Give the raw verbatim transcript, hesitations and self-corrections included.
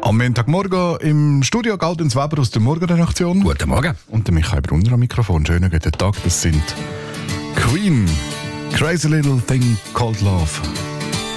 Am Montagmorgen im Studio Galdens Weber aus der Morgenredaktion. Guten Morgen. Und der Michael Brunner am Mikrofon. Schönen guten Tag. Das sind Queen. Crazy Little Thing Called Love.